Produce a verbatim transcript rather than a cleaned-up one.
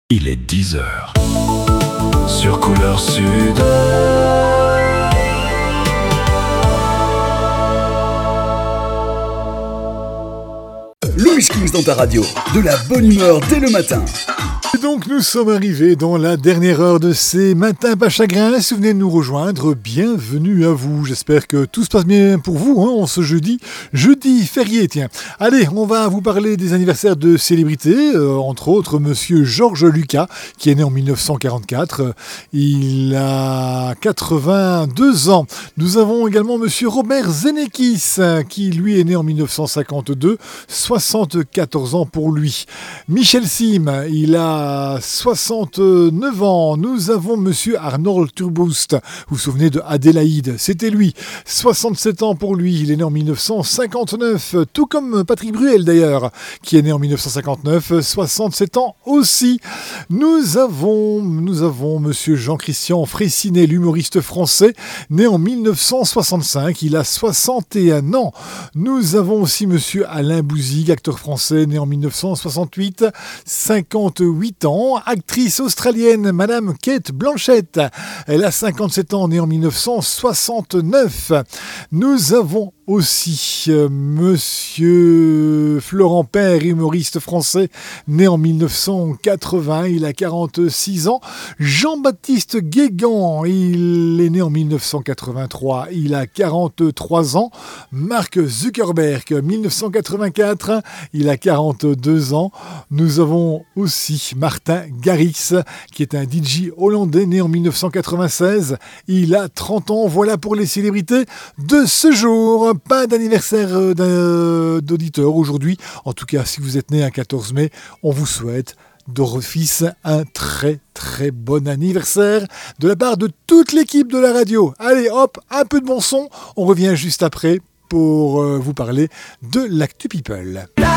Il est dix heures sur Couleur Sud. Louis Kings dans ta radio, de la bonne humeur dès le matin. Et donc nous sommes arrivés dans la dernière heure de ces matins pas chagrins. Si vous venez de nous rejoindre, bienvenue à vous. J'espère que tout se passe bien pour vous hein, en ce jeudi, jeudi férié tiens. Allez, on va vous parler des anniversaires de célébrités, euh, entre autres monsieur Georges Lucas qui est né en dix-neuf cent quarante-quatre. Il a quatre-vingt-deux ans. Nous avons également monsieur Robert Zemeckis qui lui est né en dix-neuf cent cinquante-deux, soixante-quatorze ans pour lui. Michel Sim, il a soixante-neuf ans. Nous avons monsieur Arnold Turboust. Vous vous souvenez de Adélaïde, c'était lui. soixante-sept ans pour lui. Il est né en dix-neuf cent cinquante-neuf, tout comme Patrick Bruel d'ailleurs, qui est né en dix-neuf cent cinquante-neuf, soixante-sept ans aussi. Nous avons, nous avons monsieur Jean-Christian Fraissinet, l'humoriste français, né en dix-neuf cent soixante-cinq. Il a soixante et un ans. Nous avons aussi monsieur Alain Bouzig, acteur français, né en dix-neuf cent soixante-huit, cinquante-huit ans, actrice australienne, Madame Kate Blanchett. Elle a cinquante-sept ans, née en dix-neuf cent soixante-neuf. Nous avons aussi euh, monsieur Florent Père, humoriste français, né en dix-neuf cent quatre-vingts, il a quarante-six ans. Jean-Baptiste Guégan, il est né en dix-neuf cent quatre-vingt-trois, il a quarante-trois ans. Mark Zuckerberg, dix-neuf cent quatre-vingt-quatre, il a quarante-deux ans. Nous avons aussi Martin Garrix, qui est un D J hollandais, né en dix-neuf cent quatre-vingt-seize, il a trente ans. Voilà pour les célébrités de ce jour. Pas d'anniversaire d'auditeur aujourd'hui. En tout cas, si vous êtes né un quatorze mai, on vous souhaite d'office un très très bon anniversaire de la part de toute l'équipe de la radio. Allez hop, un peu de bon son. On revient juste après pour vous parler de l'Actu People.